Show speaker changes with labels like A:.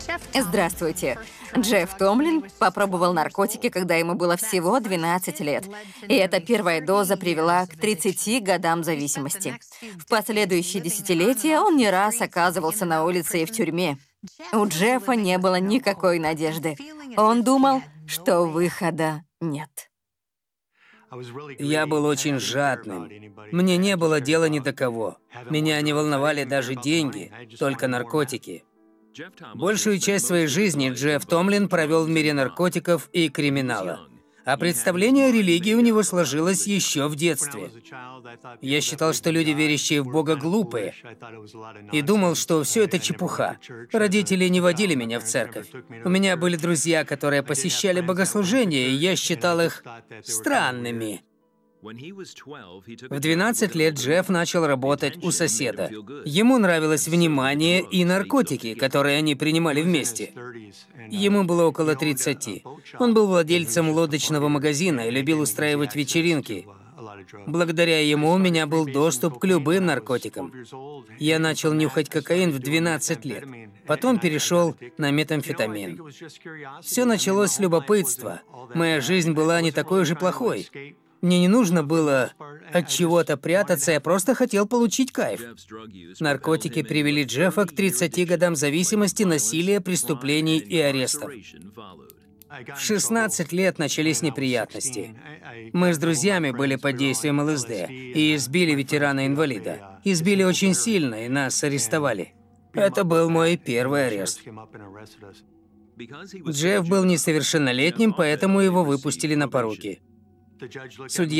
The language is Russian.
A: Здравствуйте. Джефф Томлин попробовал наркотики, когда ему было всего 12 лет. И эта первая доза привела к 30 годам зависимости. В последующие десятилетия он не раз оказывался на улице и в тюрьме. У Джеффа не было никакой надежды. Он думал, что выхода нет.
B: Я был очень жадным. Мне не было дела ни до кого. Меня не волновали даже деньги, только наркотики. Большую часть своей жизни Джефф Томлин провел в мире наркотиков и криминала. А представление о религии у него сложилось еще в детстве. Я считал, что люди, верящие в Бога, глупые. И думал, что все это чепуха. Родители не водили меня в церковь. У меня были друзья, которые посещали богослужения, и я считал их странными. В 12 лет Джефф начал работать у соседа. Ему нравилось внимание и наркотики, которые они принимали вместе. Ему было около 30. Он был владельцем лодочного магазина и любил устраивать вечеринки. Благодаря ему у меня был доступ к любым наркотикам. Я начал нюхать кокаин в 12 лет. Потом перешел на метамфетамин. Все началось с любопытства. Моя жизнь была не такой уж и плохой. Мне не нужно было от чего-то прятаться, я просто хотел получить кайф. Наркотики привели Джеффа к 30 годам зависимости, насилия, преступлений и арестов. В 16 лет начались неприятности. Мы с друзьями были под действием ЛСД и избили ветерана-инвалида. Избили очень сильно, и нас арестовали. Это был мой первый арест. Джефф был несовершеннолетним, поэтому его выпустили на поруки. Судья